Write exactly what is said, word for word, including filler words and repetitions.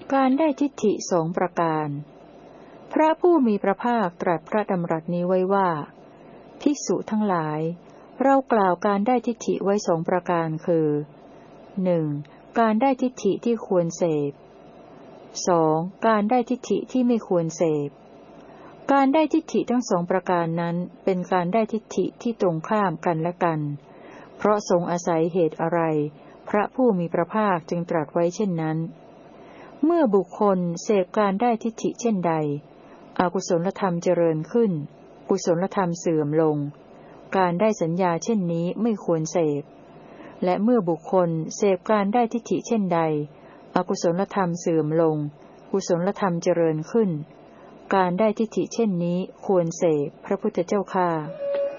การได้ทิฏฐิสองประการพระผู้มีพระภาคตรัสพระดำรัสนี้ไว้ว่าภิกษุทั้งหลายเรากล่าวการได้ทิฏฐิไว้สองประการคือ หนึ่ง. การได้ทิฏฐิที่ควรเสพ สอง. การได้ทิฏฐิที่ไม่ควรเสพการได้ทิฏฐิทั้งสองประการนั้นเป็นการได้ทิฏฐิที่ตรงข้ามกันและกันเพราะทรงอาศัยเหตุอะไรพระผู้มีพระภาคจึงตรัสไว้เช่นนั้นเมื่อบุคคลเสพการได้ทิฏฐิเช่นใดอกุศลธรรมเจริญขึ้นกุศลธรรมเสื่อมลงการได้สัญญาเช่นนี้ไม่ควรเสพและเมื่อบุคคลเสพการได้ทิฏฐิเช่นใดอกุศลธรรมเสื่อมลงกุศลธรรมเจริญขึ้นการได้ทิฏฐิเช่นนี้ควรเสพพระพุทธเจ้าข้า